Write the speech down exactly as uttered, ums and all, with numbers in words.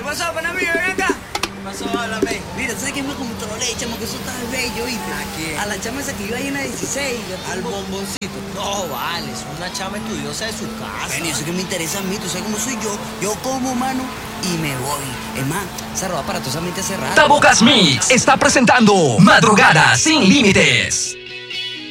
pasó, pana mío? Ven acá. ¿Qué pasó? Háblame. Mira, ¿sabes quién me controlé, chamo? Que eso está bello, ¿viste? ¿A quién? A la chama esa que iba ahí en la dieciséis. Al bomboncito. No, vale, es una chama estudiosa de su casa. Bueno, eso que me interesa a mí, tú sabes cómo soy yo. Yo como, mano, y me voy. Es más, se roba aparatosamente hace rato. Tabocas Mix está presentando Madrugada sin Límites.